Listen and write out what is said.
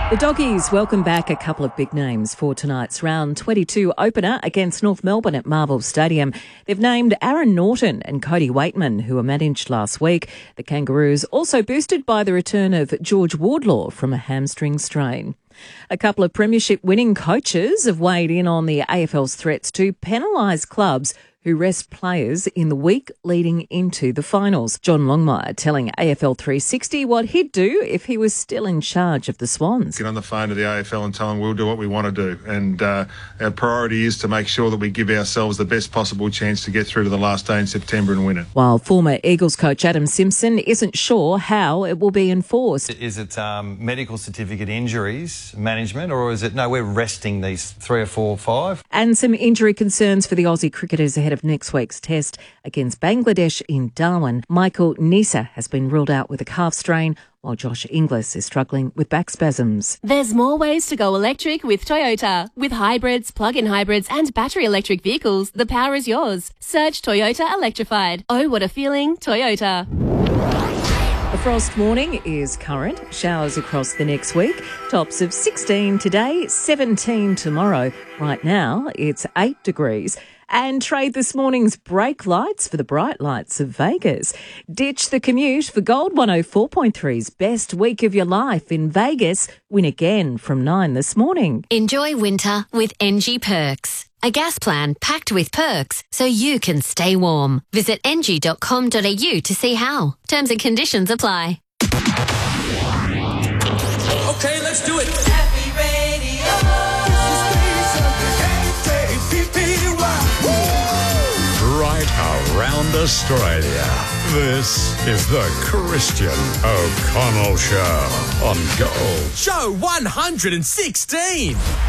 The Doggies welcome back a couple of big names for tonight's round 22 opener against North Melbourne at Marvel Stadium. They've named Aaron Norton and Cody Waitman, who were managed last week. The Kangaroos also boosted by the return of George Wardlaw from a hamstring strain. A couple of premiership winning coaches have weighed in on the AFL's threats to penalise clubs who rest players in the week leading into the finals. John Longmire telling AFL 360 what he'd do if he was still in charge of the Swans. Get on the phone to the AFL and tell them we'll do what we want to do. And our priority is to make sure that we give ourselves the best possible chance to get through to the last day in September and win it. While former Eagles coach Adam Simpson isn't sure how it will be enforced. Is it medical certificate injuries management, or is it, no, we're resting these 3 or 4 or 5? And some injury concerns for the Aussie cricketers ahead of next week's test against Bangladesh in Darwin. Michael Nisa has been ruled out with a calf strain, while Josh Inglis is struggling with back spasms. There's more ways to go electric with Toyota. With hybrids, plug-in hybrids and battery electric vehicles, the power is yours. Search Toyota Electrified. Oh, what a feeling, Toyota. A frost warning is current. Showers across the next week. Tops of 16 today, 17 tomorrow. Right now, it's 8 degrees. And trade this morning's brake lights for the bright lights of Vegas. Ditch the commute for Gold 104.3's best week of your life in Vegas. Win again from 9 this morning. Enjoy winter with NG Perks. A gas plan packed with perks so you can stay warm. Visit ng.com.au to see how. Terms and conditions apply. Okay, let's do it. Happy Radio. Right around Australia. This is the Christian O'Connell Show on Gold. Show 116.